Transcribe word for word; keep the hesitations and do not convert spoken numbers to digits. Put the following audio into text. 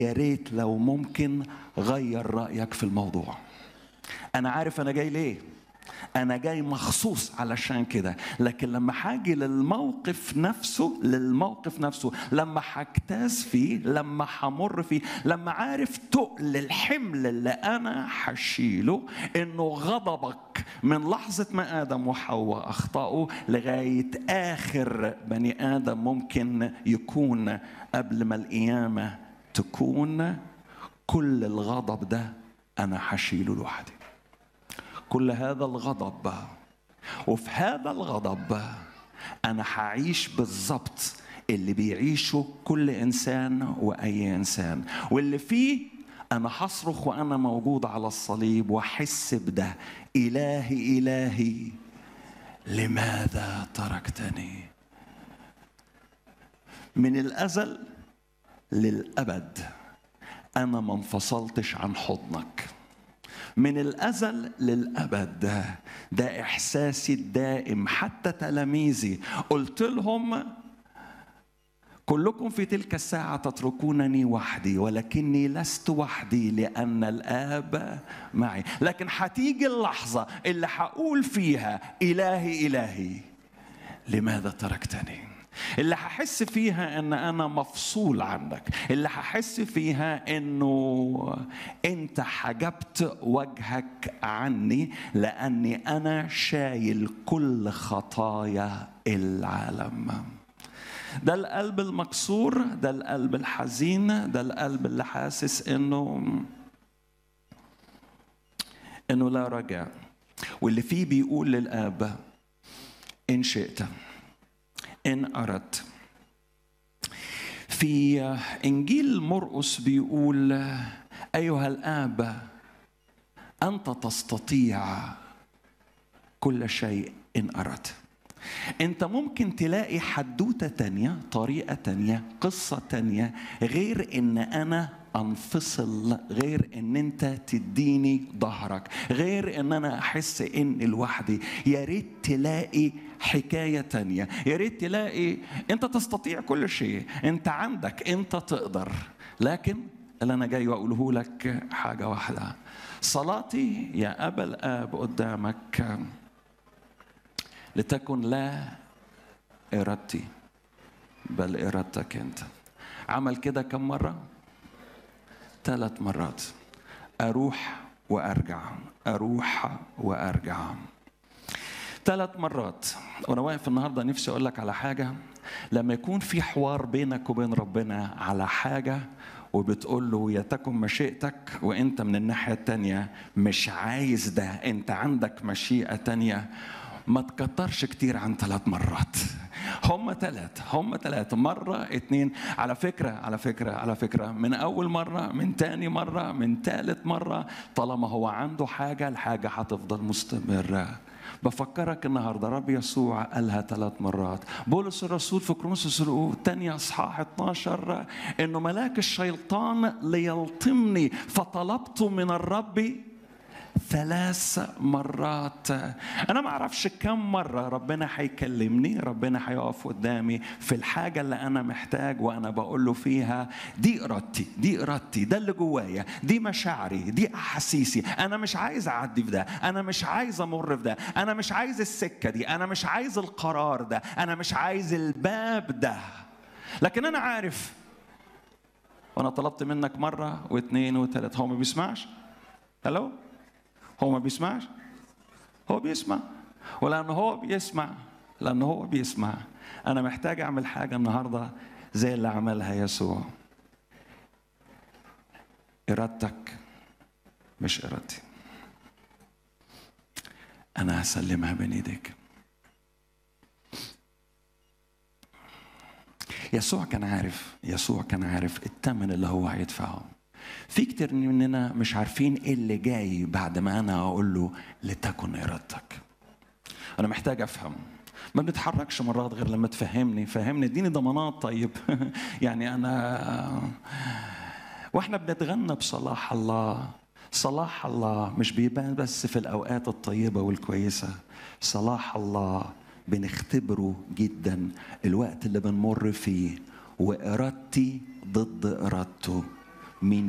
يا ريت لو ممكن غير رأيك في الموضوع. أنا عارف أنا جاي ليه، أنا جاي مخصوص علشان كده، لكن لما حاجي للموقف نفسه للموقف نفسه لما حجتاز فيه، لما حمر فيه، لما عارف تقل الحمل اللي أنا حشيله، إنه غضبك من لحظة ما آدم وحواء أخطأوا لغاية آخر بني آدم ممكن يكون قبل ما القيامة تكون، كل الغضب ده أنا حشيله لوحدي. كل هذا الغضب، وفي هذا الغضب أنا هعيش بالظبط اللي بيعيشه كل إنسان وأي إنسان، واللي فيه أنا هصرخ وأنا موجود على الصليب وأحس بده: إلهي إلهي لماذا تركتني؟ من الأزل للأبد أنا ما انفصلتش عن حضنك. من الأزل للأبد ده, ده إحساسي الدائم. حتى تلاميذي قلت لهم: كلكم في تلك الساعة تتركونني وحدي، ولكني لست وحدي لأن الآب معي. لكن هتيجي اللحظة اللي هقول فيها: إلهي إلهي لماذا تركتني؟ اللي هحس فيها ان انا مفصول عنك، اللي هحس فيها انه انت حجبت وجهك عني لاني انا شايل كل خطايا العالم. ده القلب المكسور، ده القلب الحزين، ده القلب اللي حاسس انه انه لا رجاء، واللي فيه بيقول للآب: إن شئت إن أردت. في إنجيل مرقس بيقول: أيها الآب أنت تستطيع كل شيء إن أردت. أنت ممكن تلاقي حدوتة تانية، طريقة تانية، قصة تانية، غير إن أنا أنفصل، غير إن أنت تديني ظهرك، غير إن أنا أحس إني لوحدي. يا ريت تلاقي حكاية تانية، يا ريت تلاقي أنت تستطيع كل شيء، أنت عندك، أنت تقدر. لكن اللي أنا جاي وأقوله لك حاجة واحدة: صلاتي يا أبا الآب قدامك لتكن لا إرادتي بل إرادتك أنت. عمل كده كم مرة؟ ثلاث مرات. أروح وأرجع، أروح وأرجع، ثلاث مرات. وأنا واقف النهاردة نفسي أقول لك على حاجة: لما يكون في حوار بينك وبين ربنا على حاجة وبتقول له يا تكن مشيئتك، وانت من الناحية التانية مش عايز ده، انت عندك مشيئة تانية، ما تكترش كتير عن ثلاث مرات. هم ثلاث هم ثلاث مرة اتنين. على فكرة على فكرة على فكرة من أول مرة، من تاني مرة، من ثالث مرة، طالما هو عنده حاجة، الحاجة هتفضل مستمرة. بفكرك النهارده رب يسوع قالها ثلاث مرات. بولس الرسول في كورنثوس الثانية اصحاح اثناشر انه ملاك الشيطان ليلطمني فطلبت من الرب ثلاث مرات. أنا ما أعرفش كم مرة ربنا هيكلمني، ربنا هيقف قدامي في الحاجة اللي أنا محتاج وأنا بقول له فيها: دي إرادتي، دي إرادتي، ده اللي جوايا، دي مشاعري، دي أحاسيسي، أنا مش عايز أعدي في ده، أنا مش عايز أمر في ده، أنا مش عايز السكة دي، أنا مش عايز القرار ده، أنا مش عايز الباب ده. لكن أنا عارف وأنا طلبت منك مرة واثنين وثلاثة، هو ما بيسمعش؟ هلو؟ هو ما بيسمعش؟ هو بيسمع. ولأنه هو بيسمع لأنه هو بيسمع أنا محتاج أعمل حاجة النهاردة زي اللي عملها يسوع: إرادتك مش إرادتي، أنا هسلمها بين إيديك. يسوع كان عارف يسوع كان عارف الثمن اللي هو هيدفعه. في كتير مننا مش عارفين ايه اللي جاي بعد ما انا اقول له لتكن ارادتك. انا محتاج افهم. ما بنتحركش مرات غير لما تفهمني فهمني اديني ضمانات. طيب يعني انا واحنا بنتغنى بصلاح الله، صلاح الله مش بيبان بس في الاوقات الطيبه والكويسه، صلاح الله بنختبره جدا الوقت اللي بنمر فيه وارادتي ضد ارادته مين